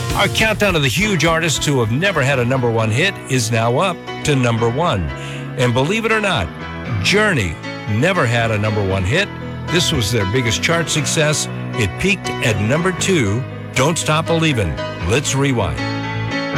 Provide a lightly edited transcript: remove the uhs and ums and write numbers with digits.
Our countdown of the huge artists who have never had a number one hit is now up to number one. And believe it or not, Journey never had a number one hit. This was their biggest chart success. It peaked at number 2. Don't Stop Believin'. Let's rewind.